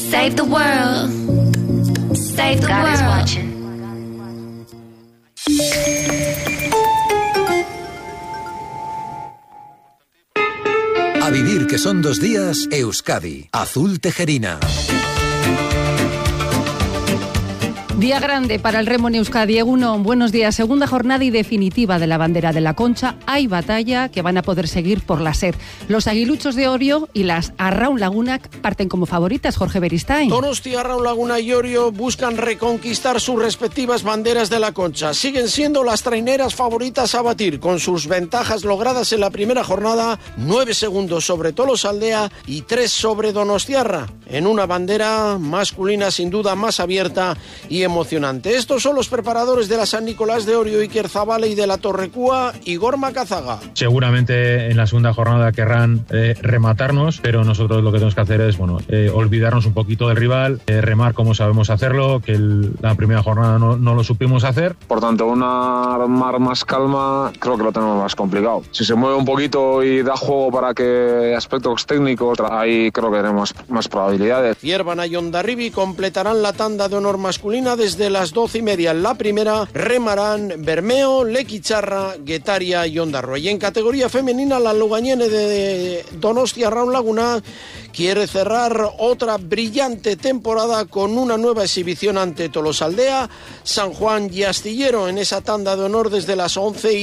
Save the world. Save the God world. is watching. A vivir, que son 2 días, Euskadi, Azul Tejerina. Día grande para el remo en Euskadi. Egunon, buenos días. Segunda jornada y definitiva de la bandera de la Concha. Hay batalla que van a poder seguir por la SER. Los aguiluchos de Orio y las Arraun Laguna parten como favoritas, Jorge Beristain. Donostia, Arraun Laguna y Orio buscan reconquistar sus respectivas banderas de la Concha. Siguen siendo las traineras favoritas a batir, con sus ventajas logradas en la primera jornada, 9 segundos sobre Tolosaldea y 3 sobre Donostiarra, en una bandera masculina sin duda más abierta y emocionante. Estos son los preparadores de la San Nicolás de Orio, Iker Zabala, y de la Torrecúa, Igor Macazaga. Seguramente en la segunda jornada querrán rematarnos, pero nosotros lo que tenemos que hacer es olvidarnos un poquito del rival, remar como sabemos hacerlo, que la primera jornada no lo supimos hacer. Por tanto, una mar más calma creo que lo tenemos más complicado. Si se mueve un poquito y da juego para que aspectos técnicos, ahí creo que tenemos más probabilidades. Ciervana y Hondarribi completarán la tanda de honor masculina desde las 12:30. En la primera remarán Bermeo, Lequicharra, Guetaria y Ondarroa. Y en categoría femenina, la lugañene de Donostia, Arraun Laguna, quiere cerrar otra brillante temporada con una nueva exhibición ante Tolosaldea, San Juan y Astillero en esa tanda de honor desde las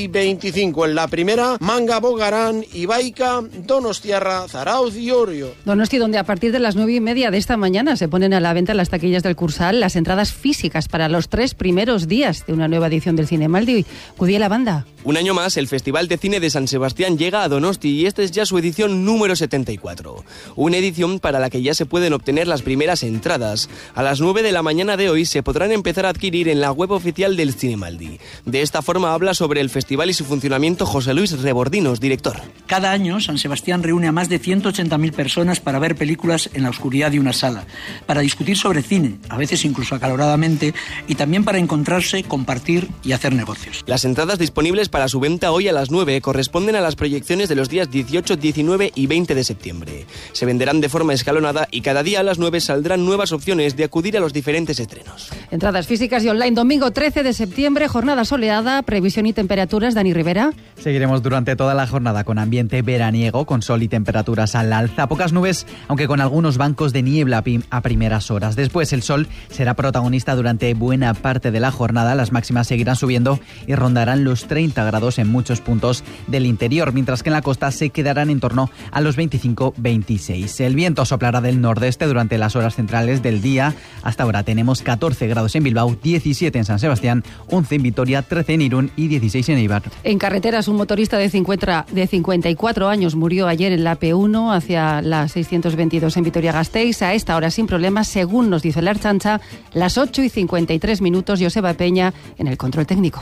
11:25. En la primera, Manga, Bogarán, Ibaica, Donostiarra, Zarauz y Orio. Donosti, donde a partir de las 9:30 de esta mañana se ponen a la venta en las taquillas del Cursal las entradas físicas para los 3 primeros días de una nueva edición del Cinemaldi. Cudía la banda. Un año más, el Festival de Cine de San Sebastián llega a Donosti y esta es ya su edición número 74. Una edición para la que ya se pueden obtener las primeras entradas. A las 9 de la mañana de hoy se podrán empezar a adquirir en la web oficial del Cinemaldi. De esta forma habla sobre el festival y su funcionamiento José Luis Rebordinos, director. Cada año San Sebastián reúne a más de 180.000 personas para ver películas en la oscuridad de una sala, para discutir sobre cine, a veces incluso acaloradamente, y también para encontrarse, compartir y hacer negocios. Las entradas disponibles para su venta hoy a las 9 corresponden a las proyecciones de los días 18, 19 y 20 de septiembre. Se venderán de forma escalonada y cada día a las 9 saldrán nuevas opciones de acudir a los diferentes estrenos. Entradas físicas y online. Domingo 13 de septiembre, jornada soleada, previsión y temperaturas. Dani Rivera. Seguiremos durante toda la jornada con ambiente veraniego, con sol y temperaturas al alza. Pocas nubes, aunque con algunos bancos de niebla a primeras horas. Después el sol será protagonista durante buena parte de la jornada. Las máximas seguirán subiendo y rondarán los 30 grados en muchos puntos del interior, mientras que en la costa se quedarán en torno a los 25-26. El viento soplará del nordeste durante las horas centrales del día. Hasta ahora tenemos 14 grados en Bilbao, 17 en San Sebastián, 11 en Vitoria, 13 en Irún y 16 en Eibar. En carreteras, un motorista de 54 años murió ayer en la P1 hacia la 622 en Vitoria-Gasteiz. A esta hora sin problemas, según nos dice la Ertzaintza, las 8:53. Joseba Peña en el control técnico.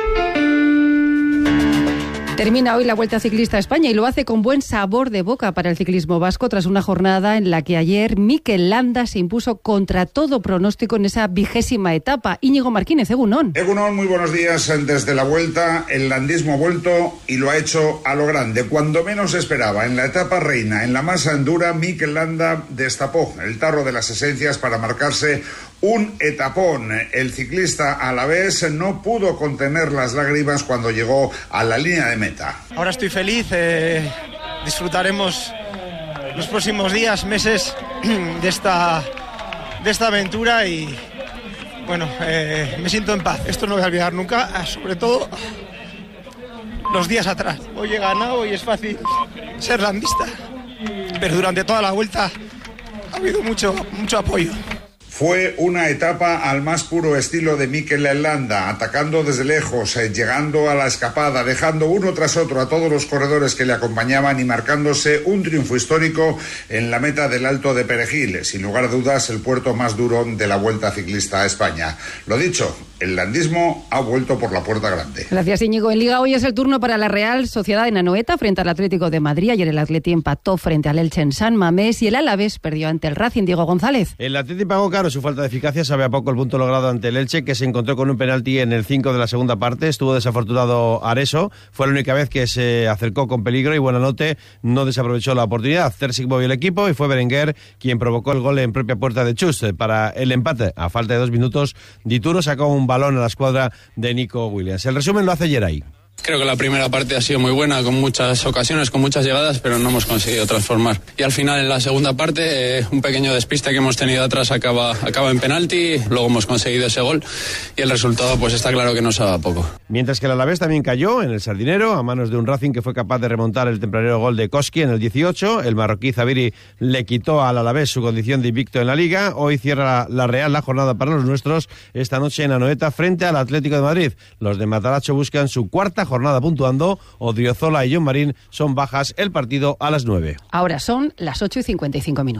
Termina hoy la Vuelta Ciclista a España y lo hace con buen sabor de boca para el ciclismo vasco tras una jornada en la que ayer Mikel Landa se impuso contra todo pronóstico en esa 20ª etapa. Íñigo Martínez, egunon. Egunon, muy buenos días. Desde la Vuelta, el landismo ha vuelto y lo ha hecho a lo grande. Cuando menos esperaba, en la etapa reina, en la más dura, Mikel Landa destapó el tarro de las esencias para marcarse un etapón. El ciclista alavés no pudo contener las lágrimas cuando llegó a la línea de meta. Ahora estoy feliz, disfrutaremos los próximos días, meses de esta aventura y bueno, me siento en paz. Esto no voy a olvidar nunca, sobre todo los días atrás. Hoy he ganado y es fácil ser landista, pero durante toda la vuelta ha habido mucho apoyo. Fue una etapa al más puro estilo de Mikel Landa, atacando desde lejos, llegando a la escapada, dejando uno tras otro a todos los corredores que le acompañaban y marcándose un triunfo histórico en la meta del Alto de Perejil, sin lugar a dudas el puerto más duro de la Vuelta Ciclista a España. Lo dicho, El landismo ha vuelto por la puerta grande. Gracias, Íñigo. En Liga hoy es el turno para la Real Sociedad en Anoeta frente al Atlético de Madrid. Ayer el Atleti empató frente al Elche en San Mamés y el Alavés perdió ante el Racing. Diego González. El Atleti pagó caro su falta de eficacia. Sabe a poco el punto logrado ante el Elche, que se encontró con un penalti en el 5 de la segunda parte. Estuvo desafortunado Areso. Fue la única vez que se acercó con peligro y Buenanote no desaprovechó la oportunidad. Terzic movió el equipo y fue Berenguer quien provocó el gol en propia puerta de Chus. Para el empate, a falta de 2 minutos, Dituro sacó un balón a la escuadra de Nico Williams. El resumen lo hace Geray. Creo que la primera parte ha sido muy buena, con muchas ocasiones, con muchas llegadas, pero no hemos conseguido transformar. Y al final, en la segunda parte, un pequeño despiste que hemos tenido atrás acaba en penalti, luego hemos conseguido ese gol y el resultado pues está claro que nos ha dado poco. Mientras que el Alavés también cayó en el Sardinero a manos de un Racing que fue capaz de remontar el tempranero gol de Koski en el 18. El marroquí Zabiri le quitó al Alavés su condición de invicto en la Liga. Hoy cierra la Real la jornada para los nuestros esta noche en Anoeta frente al Atlético de Madrid. Los de Mataracho buscan su cuarta jornada puntuando. Odriozola y John Marín son bajas. El partido a las 9. Ahora son las 8:55.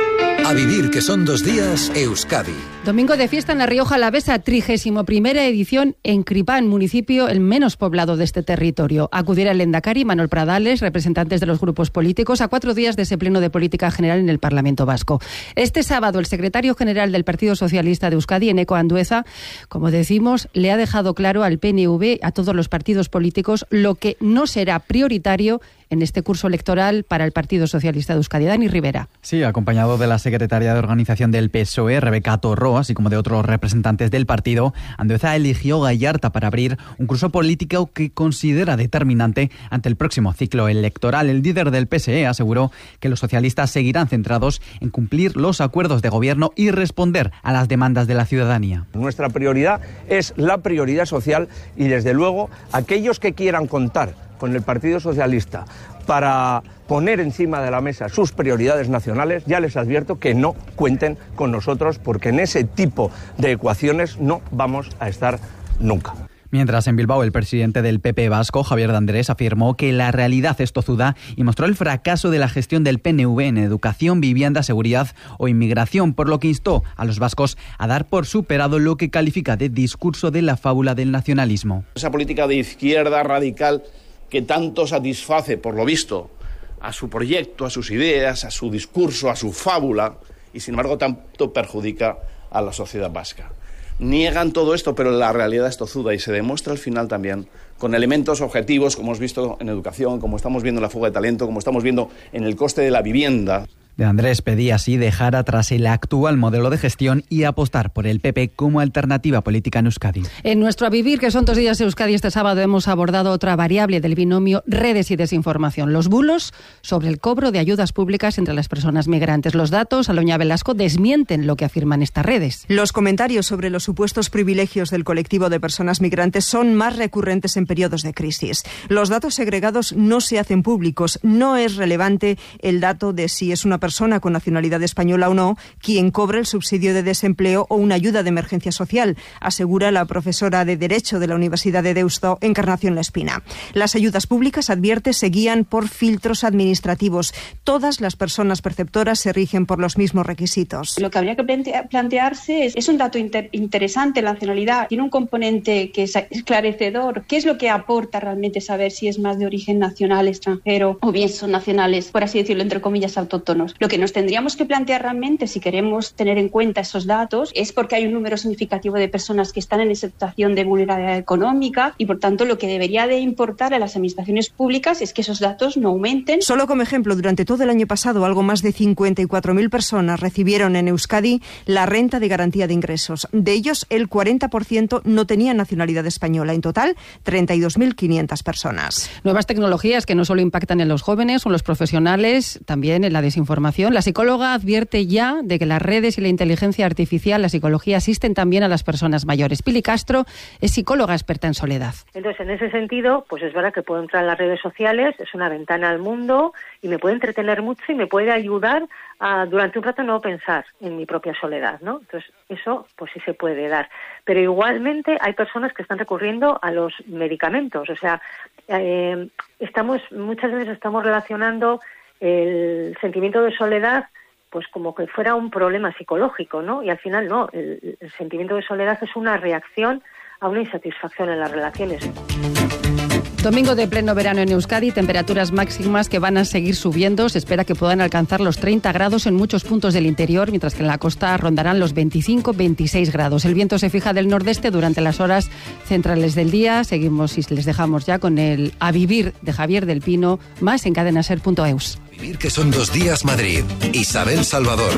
A vivir que son 2 días, Euskadi. Domingo de fiesta en La Rioja Alavesa, 31ª edición en Cripán, municipio el menos poblado de este territorio. Acudirá el Lehendakari, Manuel Pradales, representantes de los grupos políticos, a 4 días de ese pleno de política general en el Parlamento Vasco. Este sábado, el secretario general del Partido Socialista de Euskadi, Eneko Andueza, como decimos, le ha dejado claro al PNV, a todos los partidos políticos, lo que no será prioritario en este curso electoral para el Partido Socialista de Euskadi. Dani Rivera. Sí, acompañado de la secretaria de organización del PSOE, Rebeca Torró, así como de otros representantes del partido, Andueza eligió Gallarta para abrir un curso político que considera determinante ante el próximo ciclo electoral. El líder del PSE aseguró que los socialistas seguirán centrados en cumplir los acuerdos de gobierno y responder a las demandas de la ciudadanía. Nuestra prioridad es la prioridad social y, desde luego, aquellos que quieran contar con el Partido Socialista para poner encima de la mesa sus prioridades nacionales, ya les advierto que no cuenten con nosotros, porque en ese tipo de ecuaciones no vamos a estar nunca. Mientras, en Bilbao, el presidente del PP vasco, Javier de Andrés, afirmó que la realidad es tozuda y mostró el fracaso de la gestión del PNV en educación, vivienda, seguridad o inmigración, por lo que instó a los vascos a dar por superado lo que califica de discurso de la fábula del nacionalismo. Esa política de izquierda radical que tanto satisface, por lo visto, a su proyecto, a sus ideas, a su discurso, a su fábula, y sin embargo tanto perjudica a la sociedad vasca. Niegan todo esto, pero la realidad es tozuda y se demuestra al final también con elementos objetivos, como hemos visto en educación, como estamos viendo en la fuga de talento, como estamos viendo en el coste de la vivienda. De Andrés pedía así dejar atrás el actual modelo de gestión y apostar por el PP como alternativa política en Euskadi. En nuestro A Vivir, que son 2 días Euskadi, este sábado hemos abordado otra variable del binomio redes y desinformación, los bulos sobre el cobro de ayudas públicas entre las personas migrantes. Los datos, Aloña Velasco, desmienten lo que afirman estas redes. Los comentarios sobre los supuestos privilegios del colectivo de personas migrantes son más recurrentes en periodos de crisis. Los datos segregados no se hacen públicos. No es relevante el dato de si es una persona con nacionalidad española o no quien cobra el subsidio de desempleo o una ayuda de emergencia social, asegura la profesora de Derecho de la Universidad de Deusto, Encarnación La Espina. Las ayudas públicas, advierte, se guían por filtros administrativos. Todas las personas perceptoras se rigen por los mismos requisitos. Lo que habría que plantearse es un dato interesante. La nacionalidad tiene un componente que es esclarecedor. ¿Qué es lo que aporta realmente saber si es más de origen nacional, extranjero, o bien son nacionales, por así decirlo, entre comillas, autóctonos? Lo que nos tendríamos que plantear realmente, si queremos tener en cuenta esos datos, es porque hay un número significativo de personas que están en esa situación de vulnerabilidad económica y, por tanto, lo que debería de importar a las administraciones públicas es que esos datos no aumenten. Solo como ejemplo, durante todo el año pasado, algo más de 54.000 personas recibieron en Euskadi la renta de garantía de ingresos. De ellos, el 40% no tenía nacionalidad española. En total, 32.500 personas. Nuevas tecnologías que no solo impactan en los jóvenes o en los profesionales, también en la desinformación. La psicóloga advierte ya de que las redes y la inteligencia artificial, la psicología, asisten también a las personas mayores. Pili Castro es psicóloga experta en soledad. Entonces, en ese sentido, pues es verdad que puedo entrar en las redes sociales, es una ventana al mundo y me puede entretener mucho y me puede ayudar a, durante un rato, no pensar en mi propia soledad, ¿no? Entonces, eso pues sí se puede dar. Pero igualmente hay personas que están recurriendo a los medicamentos. O sea, muchas veces estamos relacionando el sentimiento de soledad pues como que fuera un problema psicológico, ¿no? Y al final no, el sentimiento de soledad es una reacción a una insatisfacción en las relaciones. Domingo de pleno verano en Euskadi, temperaturas máximas que van a seguir subiendo. Se espera que puedan alcanzar los 30 grados en muchos puntos del interior, mientras que en la costa rondarán los 25-26 grados. El viento se fija del nordeste durante las horas centrales del día. Seguimos y les dejamos ya con el A Vivir de Javier del Pino, más en cadenaser.eus. A vivir que son 2 días Madrid. Isabel Salvador.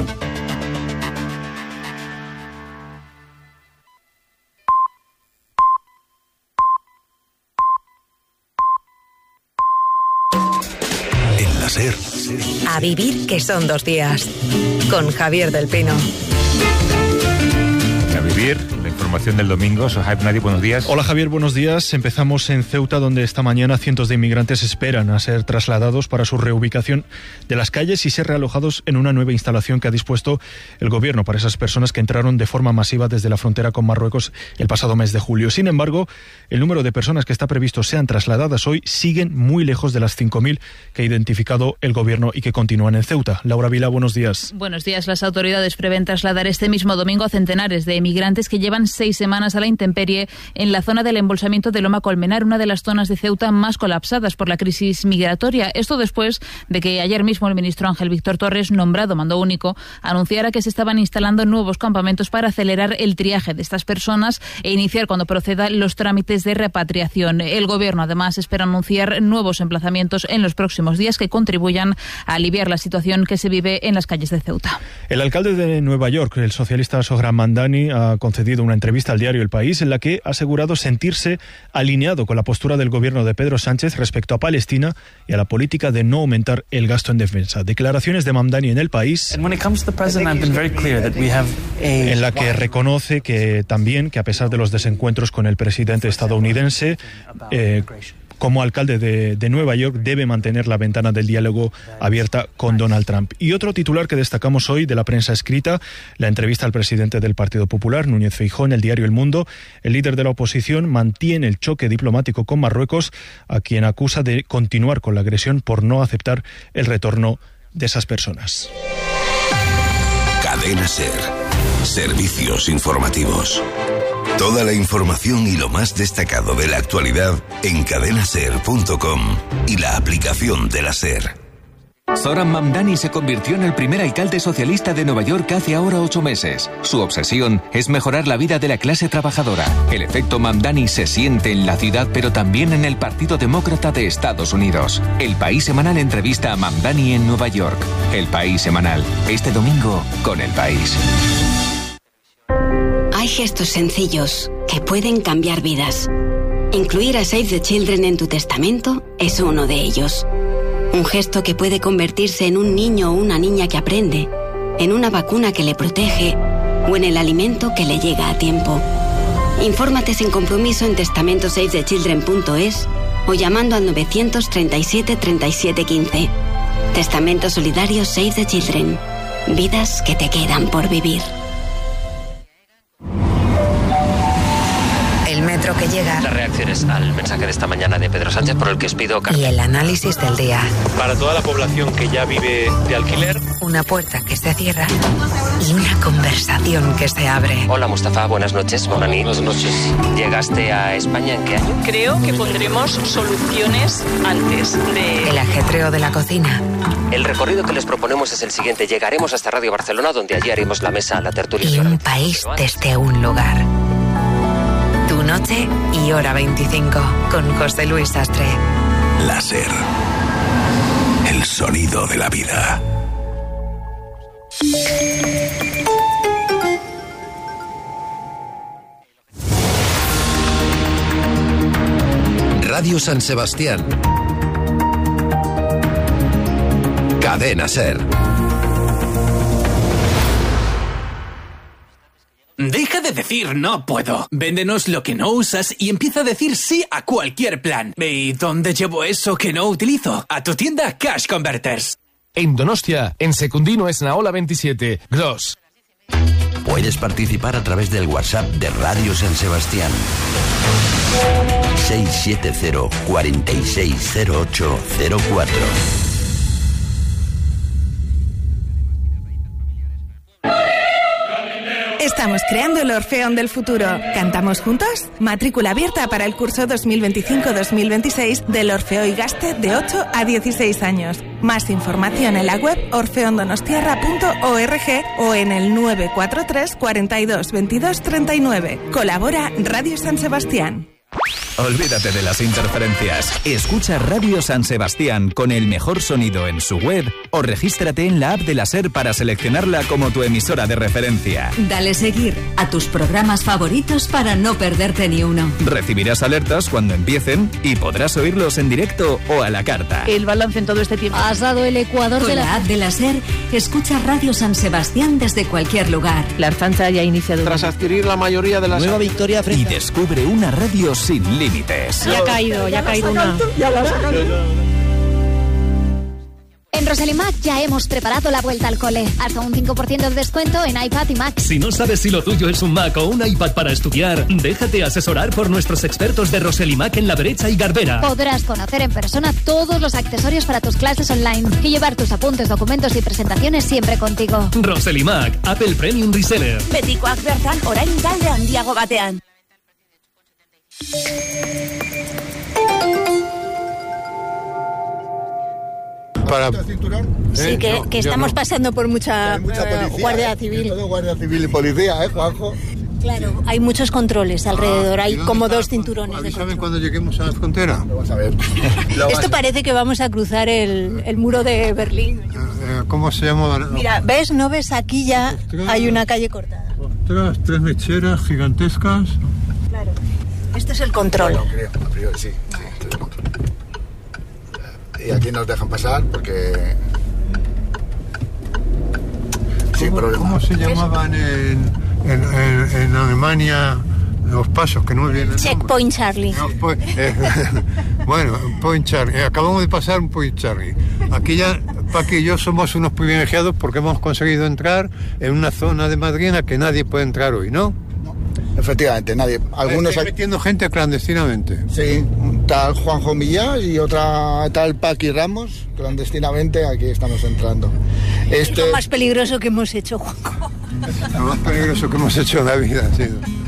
A vivir que son 2 días. Con Javier del Pino. A vivir, la información del domingo. Sohaib Nadi, buenos días. Hola Javier, buenos días. Empezamos en Ceuta, donde esta mañana cientos de inmigrantes esperan a ser trasladados para su reubicación de las calles y ser realojados en una nueva instalación que ha dispuesto el gobierno para esas personas que entraron de forma masiva desde la frontera con Marruecos el pasado mes de julio. Sin embargo, el número de personas que está previsto sean trasladadas hoy siguen muy lejos de las 5.000 que ha identificado el gobierno y que continúan en Ceuta. Laura Vila, buenos días. Buenos días. Las autoridades prevén trasladar este mismo domingo a centenares de emigrantes que llevan 6 semanas a la intemperie en la zona del embolsamiento de Loma Colmenar, una de las zonas de Ceuta más colapsadas por la crisis migratoria. Esto después de que ayer mismo el ministro Ángel Víctor Torres, nombrado mando único, anunciara que se estaban instalando nuevos campamentos para acelerar el triaje de estas personas e iniciar cuando proceda los trámites de repatriación. El gobierno además espera anunciar nuevos emplazamientos en los próximos días que contribuyan a aliviar la situación que se vive en las calles de Ceuta. El alcalde de Nueva York, el socialista Sohran Mamdani, ha concedido una entrevista al diario El País en la que ha asegurado sentirse alineado con la postura del gobierno de Pedro Sánchez respecto a Palestina y a la política de no aumentar el gasto en defensa. Declaraciones de Mamdani en El País, en la que reconoce que también, que a pesar de los desencuentros con el presidente estadounidense, como alcalde de Nueva York debe mantener la ventana del diálogo abierta con Donald Trump. Y otro titular que destacamos hoy de la prensa escrita, la entrevista al presidente del Partido Popular, Núñez Feijóo, en el diario El Mundo. El líder de la oposición mantiene el choque diplomático con Marruecos, a quien acusa de continuar con la agresión por no aceptar el retorno de esas personas. Cadena SER. Servicios informativos. Toda la información y lo más destacado de la actualidad en cadenaser.com y la aplicación de la SER. Zohran Mamdani se convirtió en el primer alcalde socialista de Nueva York hace ahora 8 meses. Su obsesión es mejorar la vida de la clase trabajadora. El efecto Mamdani se siente en la ciudad, pero también en el Partido Demócrata de Estados Unidos. El País Semanal entrevista a Mamdani en Nueva York. El País Semanal, este domingo con El País. Hay gestos sencillos que pueden cambiar vidas. Incluir a Save the Children en tu testamento es uno de ellos. Un gesto que puede convertirse en un niño o una niña que aprende, en una vacuna que le protege o en el alimento que le llega a tiempo. Infórmate sin compromiso en testamentosavethechildren.es o llamando al 937 37 15. Testamento solidario Save the Children. Vidas que te quedan por vivir. El metro que llega. Las reacciones al mensaje de esta mañana de Pedro Sánchez, por el que os pido Y el análisis del día. Para toda la población que ya vive de alquiler. Una puerta que se cierra y una conversación que se abre. Hola Mustafa, buenas noches. Buenas noches. ¿Llegaste a España en qué año? Creo que pondremos soluciones antes de... El ajetreo de la cocina. El recorrido que les proponemos es el siguiente. Llegaremos hasta Radio Barcelona, donde allí haremos la mesa, la tertulia. Y un país desde un lugar. Tu noche y hora 25 con José Luis Sastre. La SER. El sonido de la vida. Radio San Sebastián. Cadena SER. Deja de decir no puedo. Véndenos lo que no usas y empieza a decir sí a cualquier plan. ¿Y dónde llevo eso que no utilizo? A tu tienda Cash Converters. En Donostia, en Secundino Esnaola 27, Gros. Puedes participar a través del WhatsApp de Radio San Sebastián. 670 460804. Estamos creando el Orfeón del futuro. ¿Cantamos juntos? Matrícula abierta para el curso 2025-2026 del Orfeo Igaste de 8 a 16 años. Más información en la web orfeondonostiarra.org o en el 943 42 22 39. Colabora Radio San Sebastián. Olvídate de las interferencias. Escucha Radio San Sebastián con el mejor sonido en su web o regístrate en la app de la SER para seleccionarla como tu emisora de referencia. Dale seguir a tus programas favoritos para no perderte ni uno. Recibirás alertas cuando empiecen y podrás oírlos en directo o a la carta. El balance en todo este tiempo. Has dado el ecuador de la app de la SER. Escucha Radio San Sebastián desde cualquier lugar. La Arfancha ya ha iniciado. Tras adquirir la mayoría de las... Nueva victoria frente. Y descubre una radio sin límites. Ya ha caído una. En Roselimac ya hemos preparado la vuelta al cole. Hasta un 5% de descuento en iPad y Mac. Si no sabes si lo tuyo es un Mac o un iPad para estudiar, déjate asesorar por nuestros expertos de Roselimac en La Brecha y Garbera. Podrás conocer en persona todos los accesorios para tus clases online y llevar tus apuntes, documentos y presentaciones siempre contigo. Roselimac, Apple Premium Reseller. Betikoak bertan, orain talde handiago batean. Sí, que estamos pasando por mucha guardia civil. Todo guardia civil y policía, Juanjo. Claro, hay muchos controles alrededor, hay como 2 cinturones. Avísame cuando lleguemos a la frontera. Lo vas a ver. Esto parece que vamos a cruzar el muro de Berlín. ¿Cómo se llama? Mira, ¿ves? ¿No ves? Aquí ya hay una calle cortada. Ostras, 3 mecheras gigantescas. Claro. Este es el control. Bueno, creo, a priori sí, este es el control. Y aquí nos dejan pasar porque... Sin problema. ¿Cómo se llamaban en Alemania los pasos que no me vienen? Checkpoint Charlie. No, bueno, Point Charlie. Acabamos de pasar un Point Charlie. Aquí ya Paqui y yo somos unos privilegiados porque hemos conseguido entrar en una zona de Madrid en la que nadie puede entrar hoy, ¿no? Efectivamente, nadie. Algunos Estoy metiendo gente clandestinamente. Sí, tal Juanjo Millás y otra tal Paqui Ramos, clandestinamente aquí estamos entrando. Es lo más peligroso que hemos hecho, Juanjo. Lo más peligroso que hemos hecho en la vida ha sido.